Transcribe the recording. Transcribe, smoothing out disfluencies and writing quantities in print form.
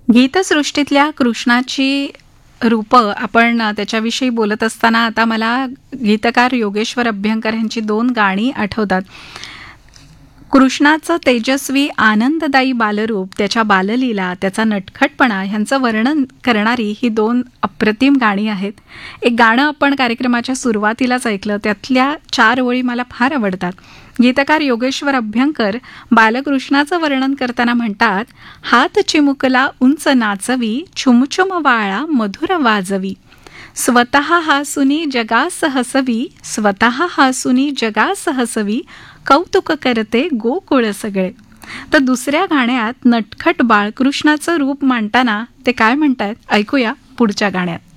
गीतसृष्टीतल्या कृष्णाची रूपं आपण त्याच्याविषयी बोलत असताना आता मला गीतकार योगेश्वर अभ्यंकर यांची 2 गाणी आठवतात. कृष्णाचं तेजस्वी आनंददायी बालरूप, त्याच्या बाललीला, त्याचा नटखटपणा ह्यांचं वर्णन करणारी ही 2 अप्रतिम गाणी आहेत. एक गाणं आपण कार्यक्रमाच्या सुरुवातीलाच ऐकलं, त्यातल्या 4 ओळी मला फार आवडतात. गीतकार योगेश्वर अभ्यंकर बालकृष्णाचं वर्णन करताना म्हणतात, हात चिमुकला उंच नाचवी, छुमछुम वाळा मधुर वाजवी, स्वतः हासुनी जगास हसवी, स्वतः हासुनी जगास हसवी, कौतुक करते गोकुळ सगळे. तर दुसऱ्या गाण्यात नटखट बाळकृष्णाचं रूप मांडताना ते काय म्हणतात ऐकूया पुढच्या गाण्यात.